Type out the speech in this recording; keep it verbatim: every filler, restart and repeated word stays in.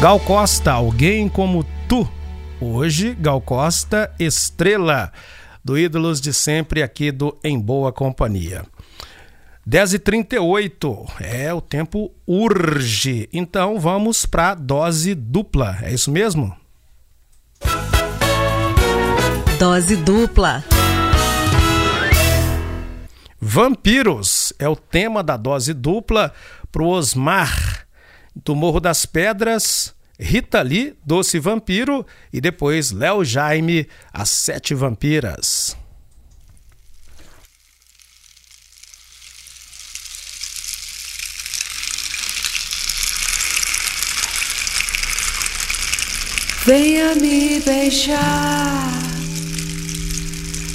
Gal Costa, Alguém Como Tu. Hoje, Gal Costa, Estrela, do Ídolos de Sempre, aqui do Em Boa Companhia. dez e trinta e oito, é, o tempo urge, então vamos para dose dupla, é isso mesmo? Dose dupla. Vampiros é o tema da dose dupla pro Osmar, do Morro das Pedras, Rita Lee, Doce Vampiro, e depois Léo Jaime, As Sete Vampiras. Venha me beijar,